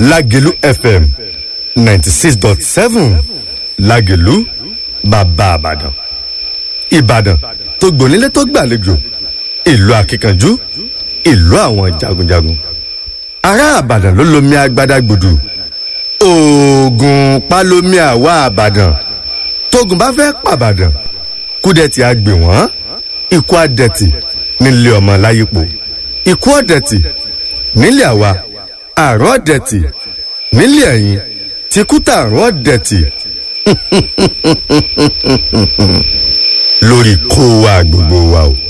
Lágelú FM 96.7 Lágelú bàbá Ìbàdàn. Ìbàdàn tó gbònílé tó gbàlejò, ìlú akíkanjú, ìlú àwọn jagunjagun. Ará Ìbàdàn ló lomi agbada gbùdù. Ògùn pálómi àwa Ìbàdàn. Tógun bá fẹ́ pàbàdàn, kúdẹ̀tì á gbè wọ́n. Ikú àdẹ̀tì nílé ọmọ láyípo. Ikú ọ̀dẹ̀tì nílé àwa. Àrùn ọ̀dẹ̀tì nílé ẹ̀yin. Tìkútà àrùn ọ̀dẹ̀tì. Lórí kó wa gbogbo wa o.